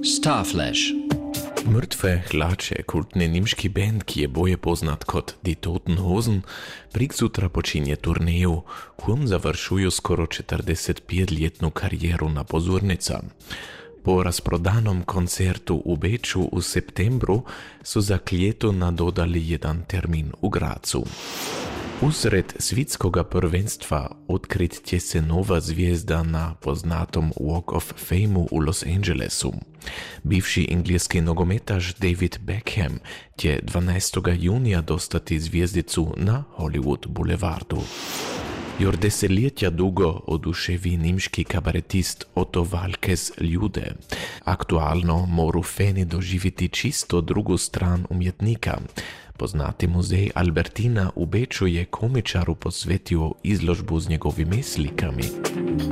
Starflash. Mrtve hlače, kultni nemški band, ki je bolje poznat kot Die Toten Hosen, prek sutra počinje turneju, kom završuju skoro 45-letnu karijeru na pozornica. Po razprodanom koncertu v Beču v septembru so za kljeto nadodali jedan termin v Gracu. Usred svjetskoga prvenstva otkrit se nova zvijezda na poznatom Walk of Fameu u Los Angelesu. Bivši engleski nogometaš David Beckham će 12. junija dostati zvijezdicu na Hollywood Boulevardu. Jor desetletja dugo oduševi nemški kabaretist Otto Waalkes ljude. Aktualno moru feni doživiti čisto drugu stran umjetnika. Poznati muzej Albertina u Beču je komičaru posvetio izložbu z njegovimi slikami.